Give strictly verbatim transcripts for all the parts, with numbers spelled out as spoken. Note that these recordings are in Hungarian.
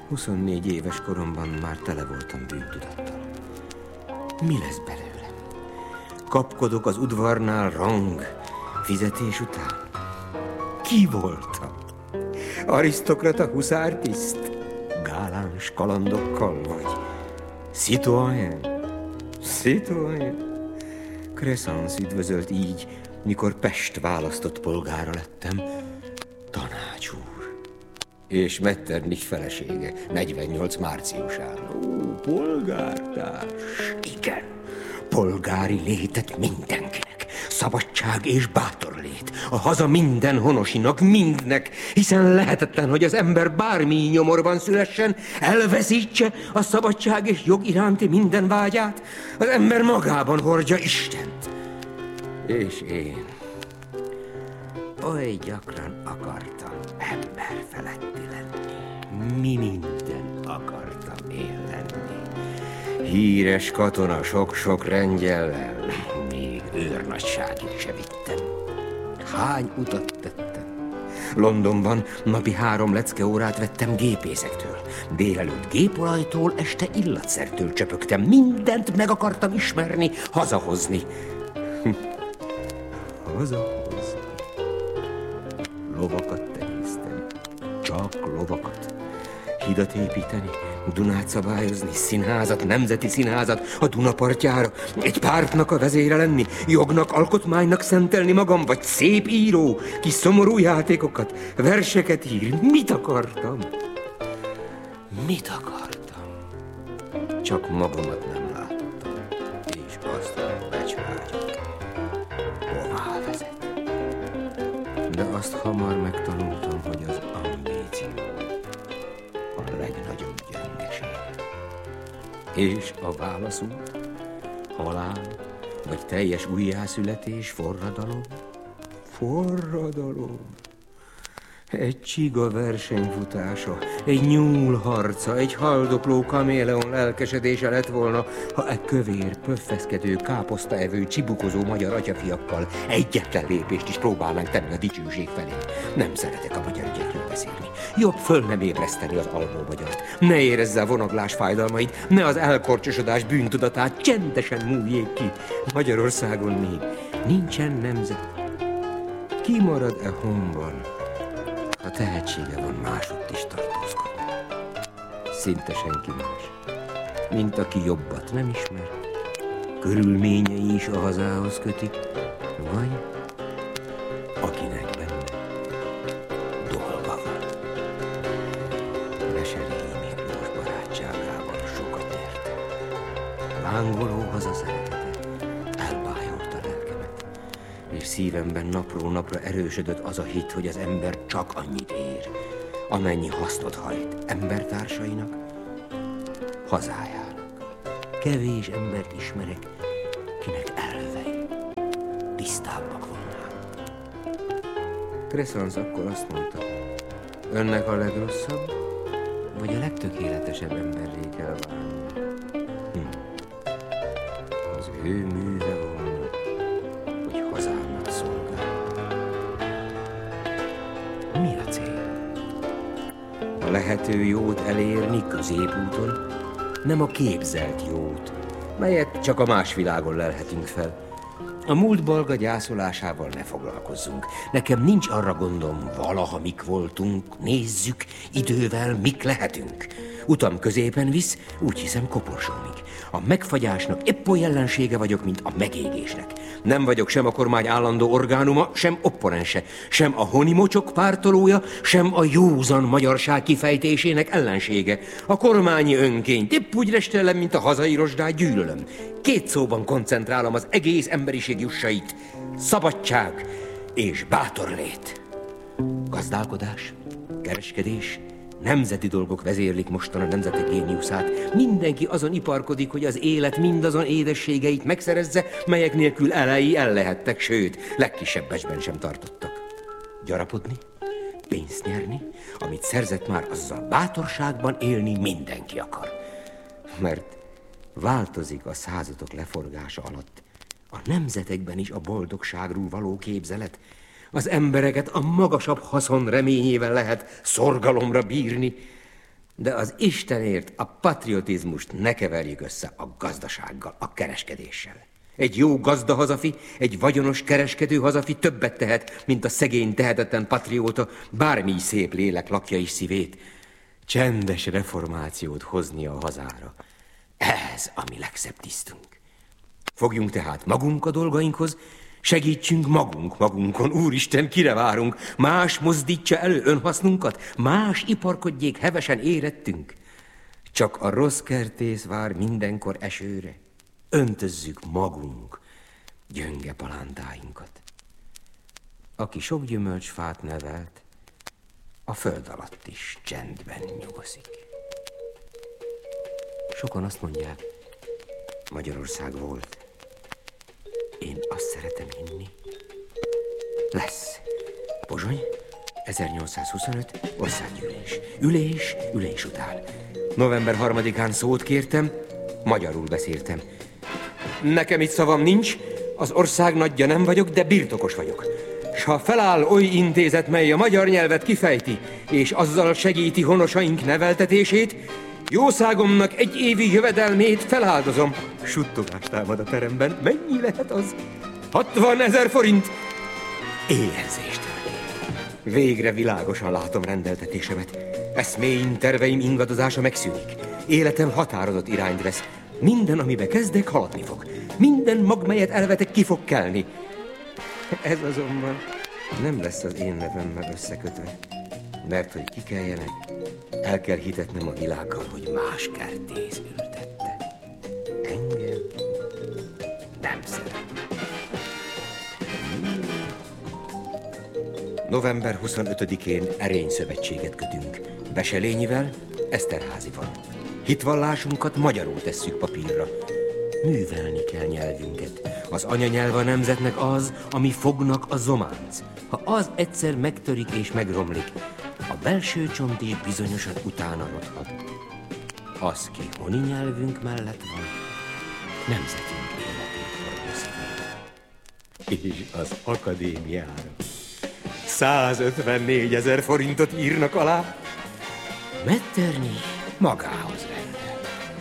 huszonnégy éves koromban már tele voltam bűntudattal. Mi lesz belőle? Kapkodok az udvarnál rang, fizetés után. Ki voltam? Arisztokrata huszártiszt? Gáláns kalandokkal vagy? Citoyen? Citoyen? Crescens üdvözölt így, mikor Pest választott polgára lettem. Tanács úr. És Metternich felesége, negyvennyolc márciusán. Ó, polgártárs. Igen, polgári létet mindenkinek. Szabadság és bátor lét. A haza minden honosinak, mindnek. Hiszen lehetetlen, hogy az ember bármi nyomorban szülessen, elveszítse a szabadság és jog iránti minden vágyát. Az ember magában hordja Istent. És én oly gyakran akartam ember feletti lenni. Mi minden akartam én lenni. Híres katona sok-sok rengyellel, még őrnagyságig se vittem. Hány utat tettem. Londonban napi három leckeórát vettem gépészektől. Délelőtt gépolajtól, este illatszertől csöpögtem. Mindent meg akartam ismerni, hazahozni. Hazahozni. Lovakat tenyészteni. Csak lovakat. Hidat építeni, Dunát szabályozni, színházat, nemzeti színházat a Duna partjára, egy pártnak a vezére lenni, jognak, alkotmánynak szentelni magam, vagy szép író, kis szomorú játékokat, verseket ír. Mit akartam? Mit akartam? Csak magamat nem láttam, és azt, hogy becsvágyok. Hová vezet? De azt hamar megtanultam, hogy az ambíció a legnagyobb gyengeség. És a válaszút? Halál, vagy teljes újjászületés, forradalom? Forradalom. Egy csiga versenyfutása, egy nyúl harca, egy haldokló kaméleon lelkesedése lett volna, ha egy kövér, pöffeszkedő, káposztaevő, csibukozó magyar atyafiakkal egyetlen lépést is próbálnánk tenni a dicsőség felé. Nem szeretek a magyar ügyekről beszélni. Jobb föl nem ébreszteni az almó magyart. Ne érezze a vonaglás fájdalmait, ne az elkorcsosodás bűntudatát, csendesen múljék ki. Magyarországon még nincsen nemzet. Ki marad-e honban? A tehetsége van másutt is tartózkodni. Szinte senki más, mint aki jobbat nem ismer. Körülményei is a hazához kötik, vagy akinek benne dolga van. Veselényi Miklós barátságával sokat ért. Lángoló hazaszeretete elbájolta lelkemet, és szívemben napról napra erősödött az a hit, hogy az ember csak annyit ér, amennyi hasznot hajt embertársainak, hazájának. Kevés embert ismerek, kinek elvei tisztábbak volnának. Crescens akkor azt mondta, önnek a legrosszabb, vagy a legtökéletesebb emberré kell válni. Hm. Az ő műve volna, hogy hazámat szolgál. Mi a cél? A lehető jót elérni középúton, nem a képzelt jót, melyet csak a más világon lelhetünk fel. A múlt balga gyászolásával ne foglalkozzunk. Nekem nincs arra gondom, valaha mik voltunk, nézzük, idővel mik lehetünk. Utam középen visz, úgy hiszem koporsómig. A megfagyásnak épp olyan ellensége vagyok, mint a megégésnek. Nem vagyok sem a kormány állandó orgánuma, sem opponense, sem a honimocsok pártolója, sem a józan magyarság kifejtésének ellensége. A kormányi önkényt épp úgy restellem, mint a hazai rozsdát gyűlölöm. Két szóban koncentrálom az egész emberiség jussait. Szabadság és bátorlét. Gazdálkodás, kereskedés, nemzeti dolgok vezérlik mostan a nemzetek géniuszát. Mindenki azon iparkodik, hogy az élet mindazon édességeit megszerezze, melyek nélkül elejé el lehettek, sőt, legkisebb becsben sem tartottak. Gyarapodni, pénzt nyerni, amit szerzett már, azzal bátorságban élni mindenki akar. Mert változik a századok leforgása alatt a nemzetekben is a boldogságról való képzelet. Az embereket a magasabb haszon reményével lehet szorgalomra bírni. De az Istenért a patriotizmust ne keverjük össze a gazdasággal, a kereskedéssel. Egy jó gazda hazafi, egy vagyonos kereskedő hazafi többet tehet, mint a szegény, tehetetlen patrióta, bármi szép lélek lakja is szívét. Csendes reformációt hozni a hazára. Ez a mi legszebb tisztunk. Fogjunk tehát magunk a dolgainkhoz, segítsünk magunk magunkon, Úristen, kire várunk? Más mozdítsa elő önhasznunkat, más iparkodjék hevesen érettünk. Csak a rossz kertész vár mindenkor esőre. Öntözzük magunk gyönge palántáinkat. Aki sok gyümölcsfát nevelt, a föld alatt is csendben nyugszik. Sokan azt mondják, Magyarország volt. Én azt szeretem hinni. Lesz. Pozsony, ezernyolcszázhuszonöt, országgyűlés. Ülés, ülés után. november harmadikán szót kértem, magyarul beszéltem. Nekem itt szavam nincs, az ország nagyja nem vagyok, de birtokos vagyok. S ha feláll oly intézet, mely a magyar nyelvet kifejti, és azzal segíti honosaink neveltetését, jószágomnak egy évi jövedelmét feláldozom. Suttogás támad a teremben. Mennyi lehet az? hatvanezer forint! Éhezést. Végre világosan látom rendeltetésemet. Eszméim, terveim ingadozása megszűnik. Életem határozott irányt vesz. Minden, amibe kezdek, haladni fog. Minden mag, melyet elvetek, ki fog kelni. Ez azonban nem lesz az én nevemmel összekötve. Mert hogy kikeljenek, el kell hitetnem a világgal, hogy más kertész ültette. Engem nem szeret. november huszonötödikén erényszövetséget kötünk. Veselényivel, Eszterházival. Hitvallásunkat magyarul tesszük papírra. Művelni kell nyelvünket. Az anyanyelv a nemzetnek az, ami fognak a zománc. Ha az egyszer megtörik és megromlik, a belső csont is bizonyosan utána rothat. Az, ki honi nyelvünk mellett van, nemzetünk életét hordozza. És az akadémiára százötvennégy ezer forintot írnak alá. Metternich magához rendel.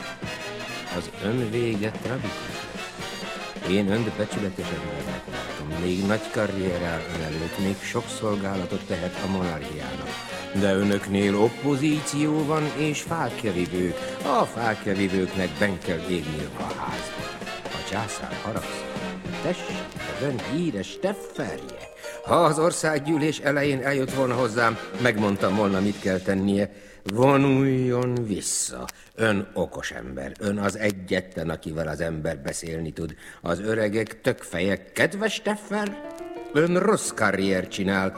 Az ön vége tragikus. Én önt becsületesednek látom. Még nagy karrier áll ön előtt, még sok szolgálatot tehet a monarchiának. De önöknél oppozíció van és fákjavivők. A fákjavivőknek benn kell égniük a házba. A császár haragszik. Tessék, az ön híres Stefferje. Ha az országgyűlés elején eljött volna hozzám, megmondtam volna, mit kell tennie. Vonuljon vissza. Ön okos ember. Ön az egyetlen, akivel az ember beszélni tud. Az öregek tökfejek. Kedves Steffer, ön rossz karrier csinál.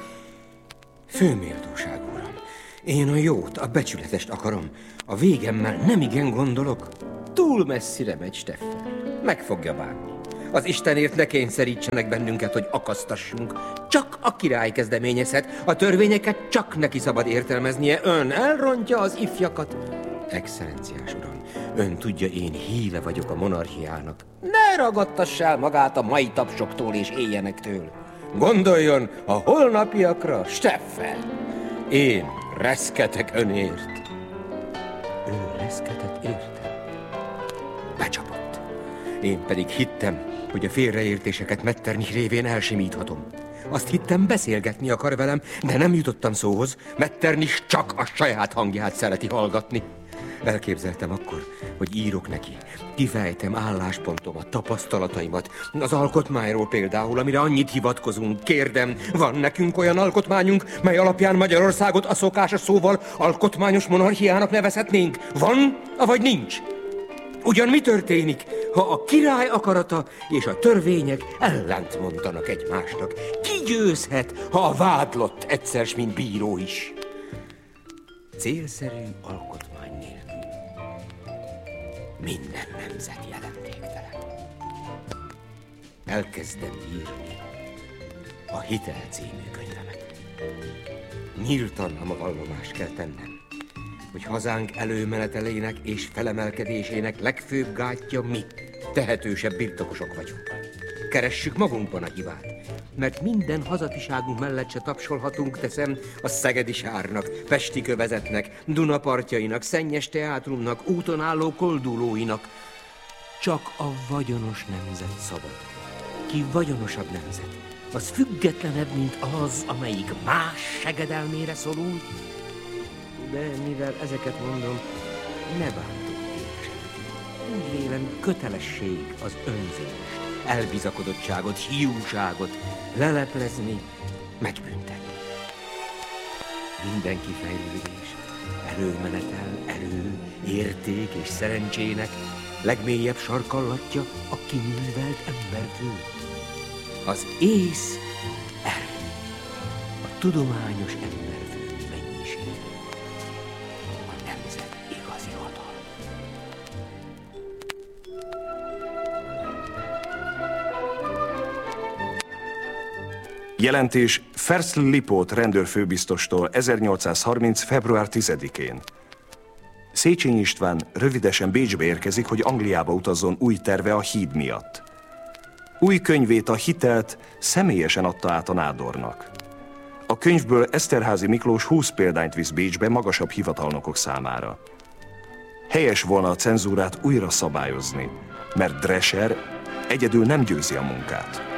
Főméltóság, uram. Én a jót, a becsületest akarom. A végemmel nem igen gondolok. Túl messzire megy, Steffer. Meg fogja bánni. Az Istenért ne kényszerítsenek bennünket, hogy akasztassunk. Csak a király kezdeményezhet, a törvényeket csak neki szabad értelmeznie. Ön elrontja az ifjakat. Excellenciás uram, ön tudja, én híve vagyok a monarchiának. Ne ragadtass el magát a mai tapsoktól és éljenektől. Gondoljon a holnapiakra, Steffer. Én reszketek önért. Ő reszketett értem. Becsapott. Én pedig hittem, hogy a félreértéseket Metternich révén elsimíthatom. Azt hittem, beszélgetni akar velem, de nem jutottam szóhoz. Metternich csak a saját hangját szereti hallgatni. Elképzeltem akkor, hogy írok neki, kifejtem álláspontomat, tapasztalataimat, az alkotmányról például, amire annyit hivatkozunk. Kérdem, van nekünk olyan alkotmányunk, mely alapján Magyarországot a szokásos szóval alkotmányos monarchiának nevezhetnénk? Van, avagy nincs? Ugyan mi történik, ha a király akarata és a törvények ellent mondanak egymásnak? Ki győzhet, ha a vádlott egyszer, mint bíró is? Célszerű alkotmány nélkül minden nemzet jelentéktelen. Elkezdem írni a Hitel című könyvemet. Nyíltan a vallomást kell tennem, hogy hazánk előmenetelének és felemelkedésének legfőbb gátja mi, tehetősebb birtokosok vagyunk. Keressük magunkban a hibát. mert minden hazatiságunk mellett se tapsolhatunk, teszem, a szegedi sárnak, pesti kövezetnek, Dunapartjainak, szennyes teátrumnak, úton álló koldulóinak. Csak a vagyonos nemzet szabad. Ki vagyonosabb nemzet, az függetlenebb, mint az, amelyik más segedelmére szorul. De mivel ezeket mondom, ne bántok édeset. Úgy vélem, kötelesség az önzést, elbizakodottságot, hiúságot leleplezni, megbüntetni. Mindenki fejlődés, erőmenetel, erő, érték és szerencsének legmélyebb sarkallatja a kiművelt emberfő. Az ész erő, a tudományos emberfő mennyiség, a nemzet igazi hatalma. Jelentés Ferszl Lipót rendőrfőbiztostól ezernyolcszázharminc. február tizedikén. Széchenyi István rövidesen Bécsbe érkezik, hogy Angliába utazzon új terve a híd miatt. Új könyvét, a Hitelt személyesen adta át a nádornak. A könyvből Eszterházy Miklós húsz példányt visz Bécsbe magasabb hivatalnokok számára. Helyes volna a cenzúrát újra szabályozni, mert Drescher egyedül nem győzi a munkát.